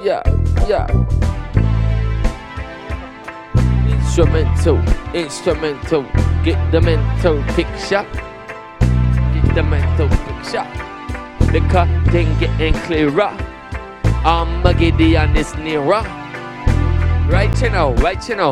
yeah. Instrumental, get the mental picture. Get the mental picture. The curtain getting clearer. Armageddon is nearer. Right, you know.